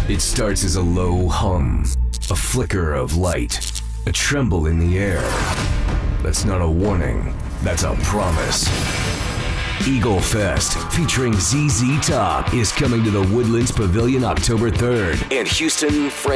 It starts as a low hum, a flicker of light, a tremble in the air. That's not a warning, that's a promise. Eagle Fest, featuring ZZ Top, is coming to the Woodlands Pavilion October 3rd in Houston, France.